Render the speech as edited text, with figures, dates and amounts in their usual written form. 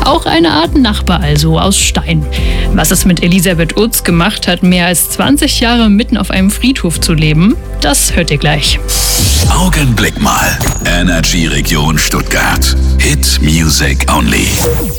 Auch eine Art Nachbar also, aus Stein. Was es mit Elisabeth Utz gemacht hat, mehr als 20 Jahre mitten auf einem Friedhof zu leben, das hört ihr gleich. Augenblick mal. Energy Region Stuttgart. Hit Music Only.